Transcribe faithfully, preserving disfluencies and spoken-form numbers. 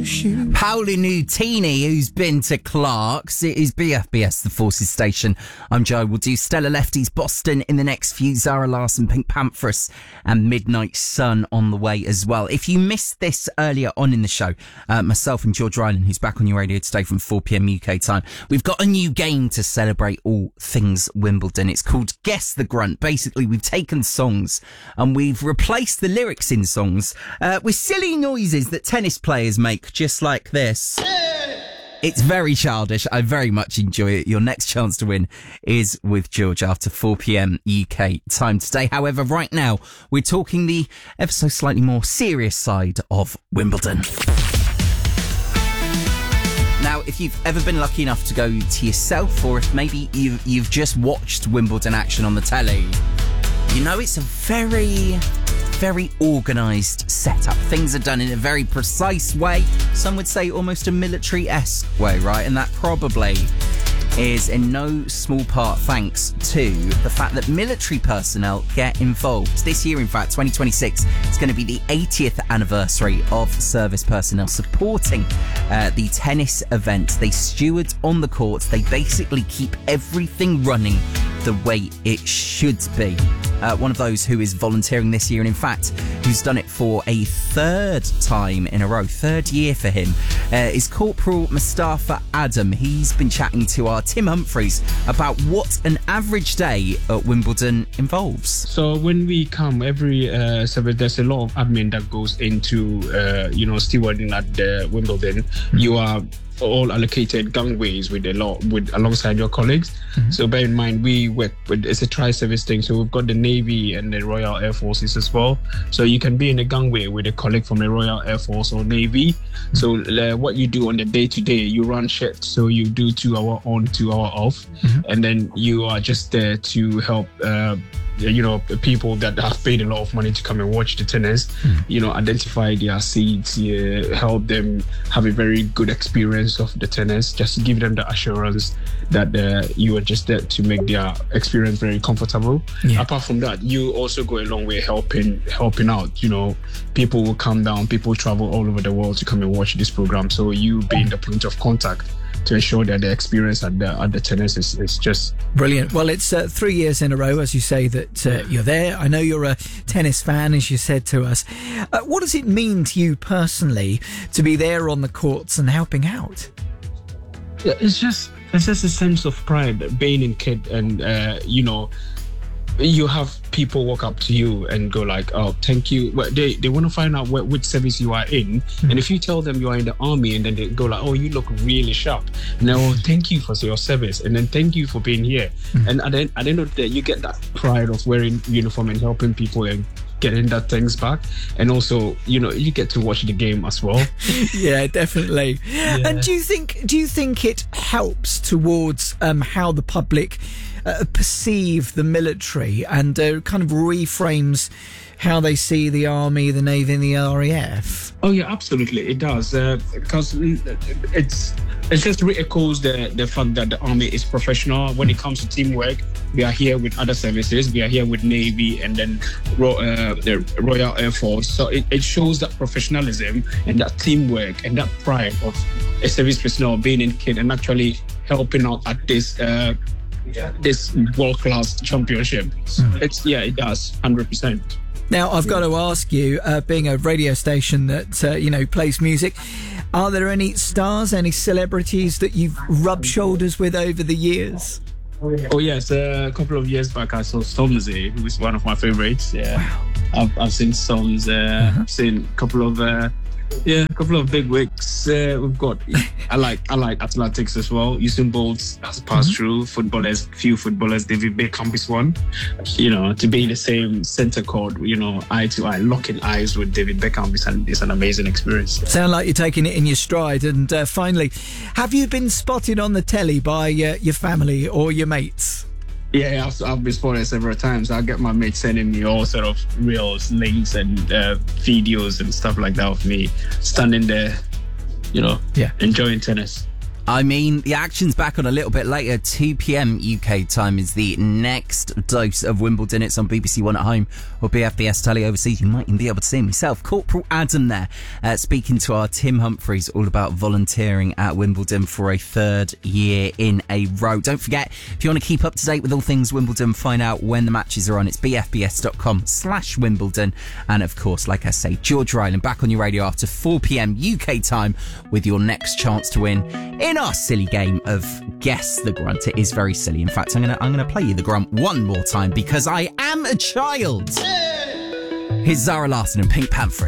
Paolo Nutini, who's been to Clark's. It is B F B S, the Forces Station. I'm Joe. We'll do Stella Lefty's Boston in the next few, Zara Larsson, Pink Panthers, and Midnight Sun on the way as well. If you missed this earlier on in the show, uh, myself and George Ryland, who's back on your radio today from four p.m. U K time, we've got a new game to celebrate all things Wimbledon. It's called Guess the Grunt. Basically, we've taken songs and we've replaced the lyrics in songs uh, with silly noises that tennis players make, just like this. It's very childish. I very much enjoy it. Your next chance to win is with George after four p.m. U K time today. However, right now, we're talking the ever so slightly more serious side of Wimbledon. Now, if you've ever been lucky enough to go to yourself, or if maybe you've, you've just watched Wimbledon action on the telly, you know it's a very... very organised setup. Things are done in a very precise way. Some would say almost a military-esque way, right? And that probably is in no small part thanks to the fact that military personnel get involved. This year, in fact, twenty twenty-six, it's going to be the eightieth anniversary of service personnel supporting uh, the tennis event. They steward on the courts. They basically keep everything running the way it should be. Uh, one of those who is volunteering this year, and in fact, who's done it for a third time in a row, third year for him, uh, is Corporal Mustafa Adam. He's been chatting to our Tim Humphreys about what an average day at Wimbledon involves. So when we come every uh, service, there's a lot of admin that goes into, uh, you know, stewarding at the Wimbledon. Mm-hmm. You are all allocated gangways with a lot with alongside your colleagues. Mm-hmm. So bear in mind, we work with, it's a tri-service thing, so we've got the Navy and the Royal Air Forces as well. So you can be in a gangway with a colleague from the Royal Air Force or Navy. Mm-hmm. So uh, what you do on the day-to-day, you run shifts, so you do two hour on, two hour off. Mm-hmm. And then you are just there to help uh, you know, people that have paid a lot of money to come and watch the tennis, mm. you know, identify their seats, uh, help them have a very good experience of the tennis, just to give them the assurance that uh, you are just there to make their experience very comfortable. Yeah. Apart from that, you also go a long way helping helping out. You know, people will come down, people travel all over the world to come and watch this program. So you being the point of contact to ensure that the experience at the, at the tennis is, is just brilliant. Well, it's uh, three years in a row, as you say, that uh, you're there. I know you're a tennis fan, as you said to us. Uh, what does it mean to you personally to be there on the courts and helping out? Yeah, it's just it's just a sense of pride being in kid, and uh, you know, you have people walk up to you and go like, oh, thank you. Well, they, they want to find out what, which service you are in. Mm-hmm. And if you tell them you are in the army, and then they go like, oh, you look really sharp. And then, oh, thank you for your service. And then thank you for being here. Mm-hmm. And at the, at the end of the day, you get that pride of wearing uniform and helping people and getting that things back. And also, you know, you get to watch the game as well. Yeah, definitely. Yeah. And do you think, do you think it helps towards um, how the public Uh, perceive the military and uh, kind of reframes how they see the Army, the Navy and the R A F? Oh yeah, absolutely, it does, uh, because it's it just re-echoes the, the fact that the Army is professional. When it comes to teamwork, we are here with other services, we are here with Navy and then uh, the Royal Air Force. So it, it shows that professionalism and that teamwork and that pride of a service personnel being in kid and actually helping out at this uh, Yeah. this world-class championship. Mm-hmm. It's yeah, it does, one hundred percent. Now, I've got to ask you, uh, being a radio station that, uh, you know, plays music, are there any stars, any celebrities that you've rubbed shoulders with over the years? Oh, yes. Uh, a couple of years back, I saw Stormzy, who is one of my favorites. Yeah. Wow. I've, I've seen Storms, uh, uh-huh. I've seen a couple of... Uh, Yeah, a couple of big wigs. Uh, we've got. I like. I like athletics as well. Usain Bolt has passed mm-hmm. through. Footballers, few footballers. David Beckham is one. You know, to be in the same center court, you know, eye to eye, locking eyes with David Beckham is an, is an amazing experience. Sound like you're taking it in your stride. And uh, finally, have you been spotted on the telly by uh, your family or your mates? Yeah, I've, I've been spotted several times. I get my mates sending me all sort of reels, links, and uh, videos and stuff like that of me standing there, you know, yeah, enjoying tennis. I mean, the action's back on a little bit later. two p.m. U K time is the next dose of Wimbledon. It's on B B C One at home or B F B S Telly overseas. You might even be able to see myself, Corporal Adam there, uh, speaking to our Tim Humphreys all about volunteering at Wimbledon for a third year in a row. Don't forget, if you want to keep up to date with all things Wimbledon, find out when the matches are on. It's bfbs.com slash Wimbledon. And of course, like I say, George Ryland back on your radio after four p.m. U K time with your next chance to win in our silly game of Guess the Grunt. It is very silly. In fact, I'm gonna I'm gonna play you the grunt one more time because I am a child. Here's Zara Larsson and Pink Panther.